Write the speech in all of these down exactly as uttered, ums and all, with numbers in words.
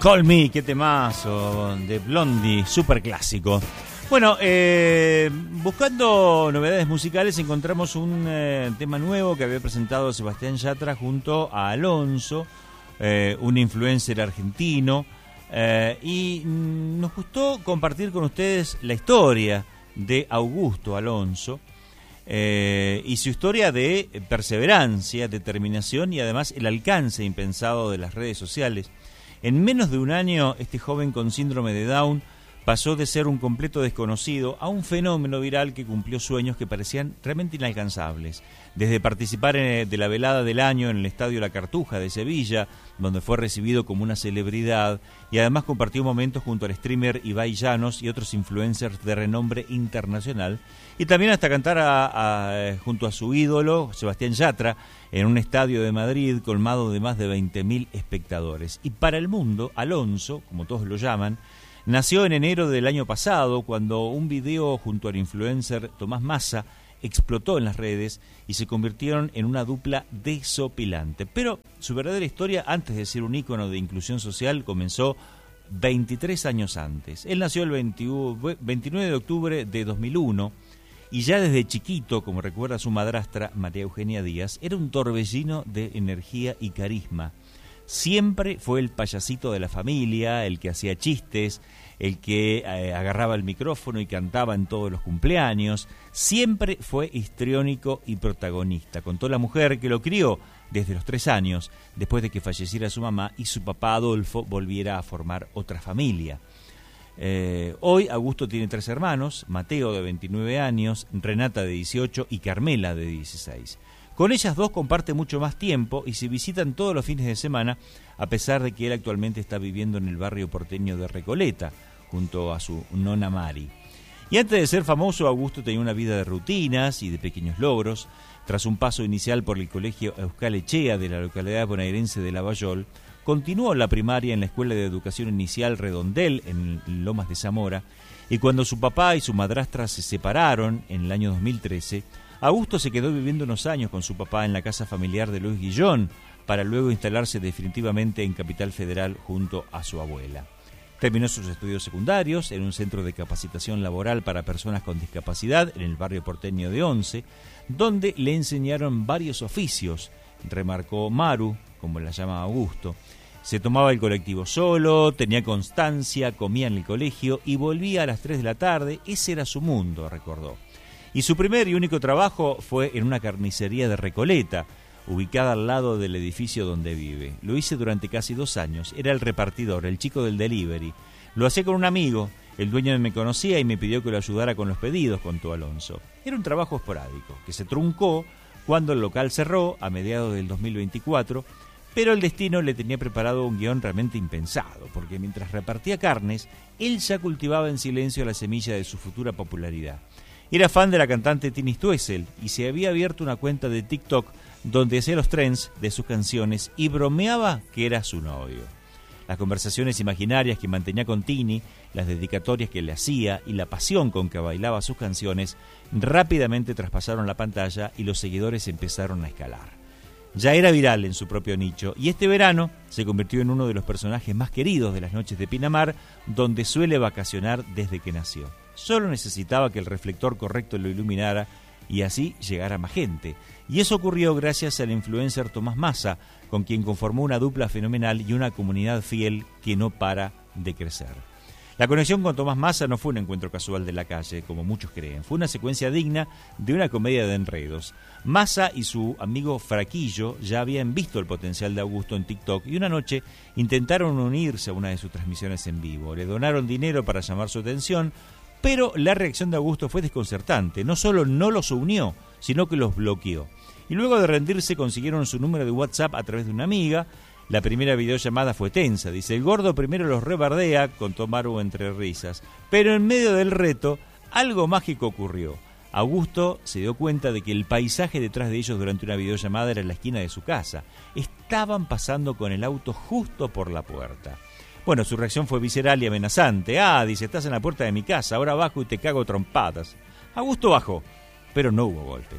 Call Me, qué temazo de Blondie, súper clásico. Bueno, eh, buscando novedades musicales encontramos un eh, tema nuevo que había presentado Sebastián Yatra junto a Alonso, eh, un influencer argentino, eh, y nos gustó compartir con ustedes la historia de Augusto Alonso eh, y su historia de perseverancia, determinación y además el alcance impensado de las redes sociales. En menos de un año, este joven con síndrome de Down pasó de ser un completo desconocido a un fenómeno viral que cumplió sueños que parecían realmente inalcanzables. Desde participar en, de la velada del año en el Estadio La Cartuja de Sevilla, donde fue recibido como una celebridad, y además compartió momentos junto al streamer Ibai Llanos y otros influencers de renombre internacional, y también hasta cantar a, a, junto a su ídolo, Sebastián Yatra, en un estadio de Madrid colmado de más de veinte mil espectadores. Y para el mundo, Alonso, como todos lo llaman, nació en enero del año pasado, cuando un video junto al influencer Tomás Massa explotó en las redes y se convirtieron en una dupla desopilante. Pero su verdadera historia, antes de ser un ícono de inclusión social, comenzó veintitrés años antes. Él nació el veintinueve de octubre de dos mil uno y ya desde chiquito, como recuerda su madrastra María Eugenia Díaz, era un torbellino de energía y carisma. Siempre fue el payasito de la familia, el que hacía chistes, el que eh, agarraba el micrófono y cantaba en todos los cumpleaños. Siempre fue histriónico y protagonista. Contó la mujer que lo crió desde los tres años, después de que falleciera su mamá y su papá Adolfo volviera a formar otra familia. Eh, hoy Augusto tiene tres hermanos, Mateo de veintinueve años, Renata de dieciocho y Carmela de dieciséis. Con ellas dos comparte mucho más tiempo y se visitan todos los fines de semana, a pesar de que él actualmente está viviendo en el barrio porteño de Recoleta, junto a su nona Mari. Y antes de ser famoso, Augusto tenía una vida de rutinas y de pequeños logros. Tras un paso inicial por el colegio Euskal Echea de la localidad bonaerense de Lavallol, continuó la primaria en la Escuela de Educación Inicial Redondel, en Lomas de Zamora, y cuando su papá y su madrastra se separaron en el año dos mil trece, Augusto se quedó viviendo unos años con su papá en la casa familiar de Luis Guillón, para luego instalarse definitivamente en Capital Federal junto a su abuela. Terminó sus estudios secundarios en un centro de capacitación laboral para personas con discapacidad en el barrio porteño de Once, donde le enseñaron varios oficios, remarcó Maru, como la llama Augusto. Se tomaba el colectivo solo, tenía constancia, comía en el colegio y volvía a las tres de la tarde. Ese era su mundo, recordó. Y su primer y único trabajo fue en una carnicería de Recoleta, ubicada al lado del edificio donde vive. Lo hice durante casi dos años. Era el repartidor, el chico del delivery. Lo hacía con un amigo. El dueño me conocía y me pidió que lo ayudara con los pedidos, contó Alonso. Era un trabajo esporádico, que se truncó cuando el local cerró a mediados del dos mil veinticuatro, pero el destino le tenía preparado un guión realmente impensado, porque mientras repartía carnes, él ya cultivaba en silencio la semilla de su futura popularidad. Era fan de la cantante Tini Stoessel y se había abierto una cuenta de TikTok donde hacía los trends de sus canciones y bromeaba que era su novio. Las conversaciones imaginarias que mantenía con Tini, las dedicatorias que le hacía y la pasión con que bailaba sus canciones rápidamente traspasaron la pantalla y los seguidores empezaron a escalar. Ya era viral en su propio nicho y este verano se convirtió en uno de los personajes más queridos de las noches de Pinamar, donde suele vacacionar desde que nació. Solo necesitaba que el reflector correcto lo iluminara y así llegara más gente. Y eso ocurrió gracias al influencer Tomás Massa, con quien conformó una dupla fenomenal y una comunidad fiel que no para de crecer. La conexión con Tomás Massa no fue un encuentro casual de la calle, como muchos creen. Fue una secuencia digna de una comedia de enredos. Massa y su amigo Fraquillo ya habían visto el potencial de Augusto en TikTok y una noche intentaron unirse a una de sus transmisiones en vivo. Le donaron dinero para llamar su atención, pero la reacción de Augusto fue desconcertante. No solo no los unió, sino que los bloqueó. Y luego de rendirse consiguieron su número de WhatsApp a través de una amiga. La primera videollamada fue tensa. Dice, el gordo primero los rebardea, contó Maru entre risas. Pero en medio del reto, algo mágico ocurrió. Augusto se dio cuenta de que el paisaje detrás de ellos durante una videollamada era la esquina de su casa. Estaban pasando con el auto justo por la puerta. Bueno, su reacción fue visceral y amenazante. Ah, dice, estás en la puerta de mi casa, ahora bajo y te cago trompadas. Augusto bajó, pero no hubo golpes.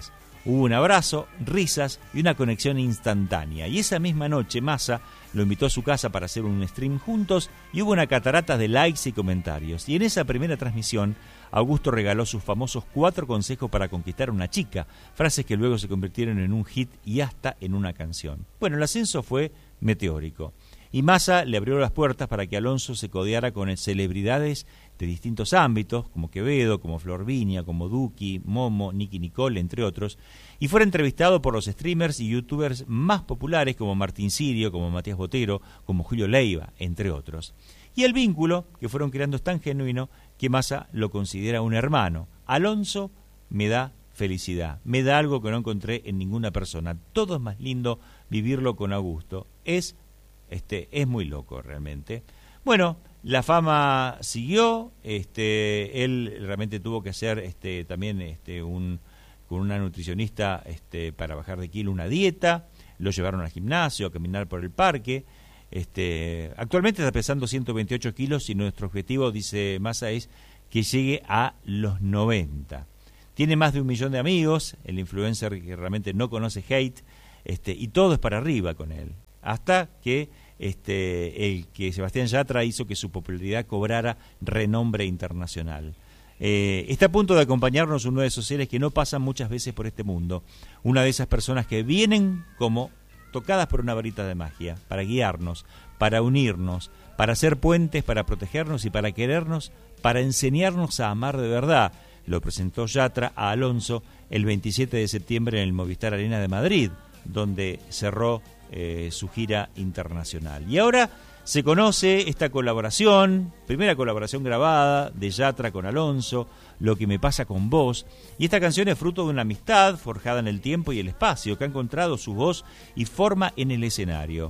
Hubo un abrazo, risas y una conexión instantánea. Y esa misma noche Massa lo invitó a su casa para hacer un stream juntos y hubo una catarata de likes y comentarios. Y en esa primera transmisión, Augusto regaló sus famosos cuatro consejos para conquistar a una chica, frases que luego se convirtieron en un hit y hasta en una canción. Bueno, el ascenso fue meteórico. Y Massa le abrió las puertas para que Alonso se codeara con celebridades de distintos ámbitos, como Quevedo, como Flor Viña, como Duki, Momo, Nicky Nicole, entre otros, y fuera entrevistado por los streamers y youtubers más populares como Martín Sirio, como Matías Botero, como Julio Leiva, entre otros. Y el vínculo que fueron creando es tan genuino que Massa lo considera un hermano. Alonso me da felicidad, me da algo que no encontré en ninguna persona. Todo es más lindo vivirlo con Augusto. Es Este, es muy loco realmente. Bueno, la fama siguió, este, él realmente tuvo que hacer este, también este, un, con una nutricionista este, para bajar de kilo una dieta, lo llevaron al gimnasio, a caminar por el parque. Este, actualmente está pesando ciento veintiocho kilos y nuestro objetivo, dice Massa, es que llegue a los noventa. Tiene más de un millón de amigos, el influencer que realmente no conoce hate, este, y todo es para arriba con él. Hasta que este, el que Sebastián Yatra hizo que su popularidad cobrara renombre internacional. Eh, está a punto de acompañarnos un nueve sociales que no pasan muchas veces por este mundo. Una de esas personas que vienen como tocadas por una varita de magia, para guiarnos, para unirnos, para hacer puentes, para protegernos y para querernos, para enseñarnos a amar de verdad. Lo presentó Yatra a Alonso el veintisiete de septiembre en el Movistar Arena de Madrid, donde cerró Eh, su gira internacional. Y ahora se conoce esta colaboración, primera colaboración grabada de Yatra con Alonso, Lo que me pasa con vos, y esta canción es fruto de una amistad forjada en el tiempo y el espacio, que ha encontrado su voz y forma en el escenario.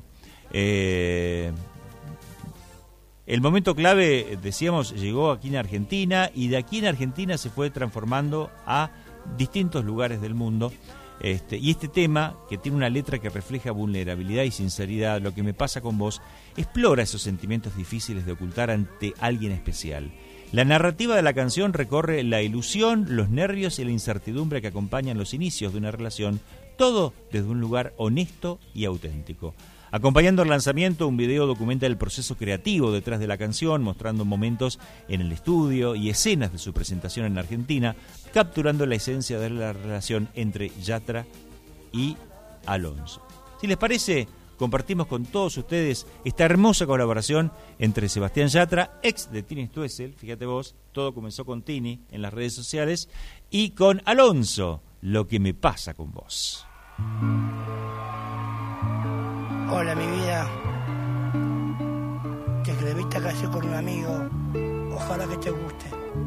Eh, el momento clave, decíamos, llegó aquí en Argentina, y de aquí en Argentina se fue transformando a distintos lugares del mundo. Este, y este tema, que tiene una letra que refleja vulnerabilidad y sinceridad, Lo que me pasa con vos, explora esos sentimientos difíciles de ocultar ante alguien especial. La narrativa de la canción recorre la ilusión, los nervios y la incertidumbre que acompañan los inicios de una relación, todo desde un lugar honesto y auténtico. Acompañando el lanzamiento, un video documenta el proceso creativo detrás de la canción, mostrando momentos en el estudio y escenas de su presentación en Argentina, capturando la esencia de la relación entre Yatra y Alonso. Si les parece, compartimos con todos ustedes esta hermosa colaboración entre Sebastián Yatra, ex de Tini Stoessel, fíjate vos, todo comenzó con Tini en las redes sociales, y con Alonso, Lo que me pasa con vos. Hola mi vida, te escribí esta canción con un amigo, ojalá que te guste.